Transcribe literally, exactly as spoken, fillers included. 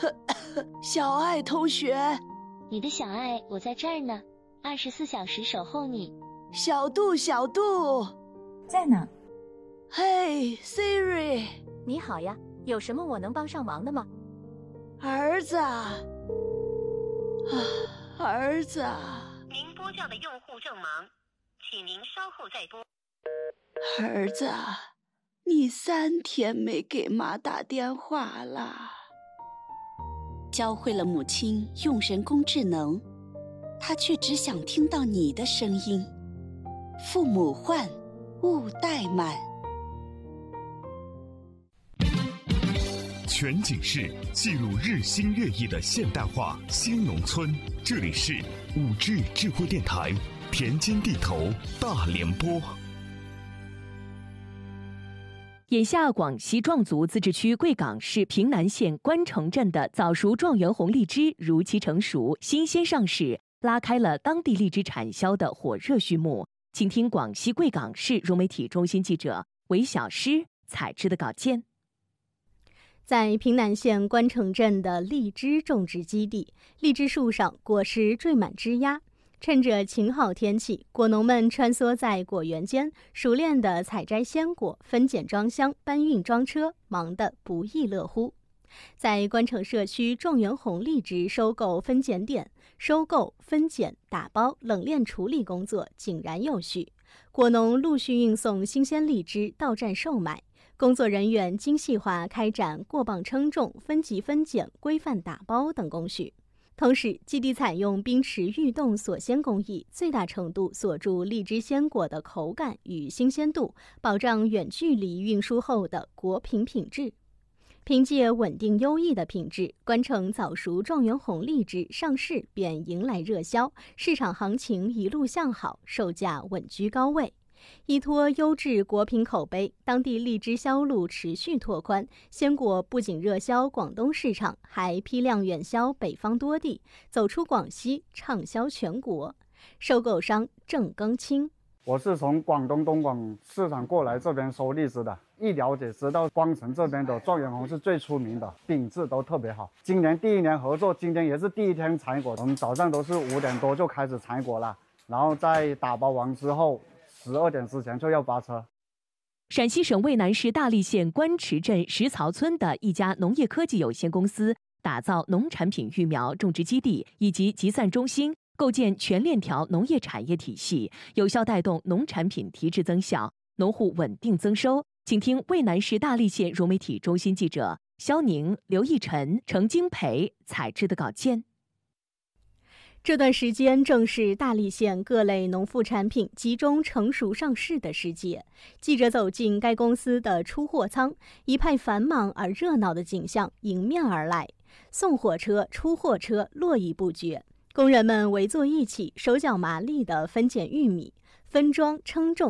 小爱同学， 你的小爱，我在这儿呢，二十四小时守候你。 小杜，小杜， 在呢。 嘿 ，Siri， 你好呀，有什么我能帮上忙的吗？ 儿子，啊，儿子， 您拨叫的用户正忙，请您稍后再拨。 儿子，你三天没给妈打电话了。 教会了母亲用人工智能，他却只想听到你的声音。父母唤，勿怠慢。 全景式记录日新月异的现代化新农村，这里是五 G 智慧电台田间地头大联播。 眼下，广西壮族自治区贵港市平南县关城镇的早熟状元红荔枝如期成熟，新鲜上市，拉开了当地荔枝产销的火热序幕。请听广西贵港市融媒体中心记者韦小诗采制的稿件。 在平南县关城镇的荔枝种植基地，荔枝树上果实缀满枝桠。趁着晴好天气，果农们穿梭在果园间，熟练地采摘鲜果，分拣装箱，搬运装车，忙得不亦乐乎。在关城社区状元红荔枝收购分拣点，收购、分拣、打包、冷链处理工作井然有序，果农陆续运送新鲜荔枝到站售卖，工作人员精细化开展过磅称重、分级分拣、规范打包等工序。同时，基地采用冰池预冻锁鲜工艺，最大程度锁住荔枝鲜果的口感与新鲜度，保障远距离运输后的果品品质。凭借稳定优异的品质，关城早熟状元红荔枝上市便迎来热销，市场行情一路向好，售价稳居高位。依托优质果品口碑，当地荔枝销路持续拓宽，鲜果不仅热销广东市场，还批量远销北方多地，走出广西，畅销全国。收购商郑庚清， 我是从广东东莞市场过来这边收荔枝的，一了解知道关城这边的状元红是最出名的，品质都特别好。今年第一年合作，今天也是第一天采果，我们早上都是五点多就开始采果了，然后在打包完之后十二点之前就要发车。 陕西省渭南市大荔县关池镇石槽村的一家农业科技有限公司打造农产品育苗种植基地以及集散中心，构建全链条农业产业体系，有效带动农产品提质增效，农户稳定增收。请听渭南市大荔县融媒体中心记者肖宁、刘义晨、程金培采制的稿件。 这段时间正是大荔县各类农副产品集中成熟上市的时节。记者走进该公司的出货仓，一派繁忙而热闹的景象迎面而来，送货车、出货车络绎不绝，工人们围坐一起，手脚麻利地分拣玉米，分装、称重、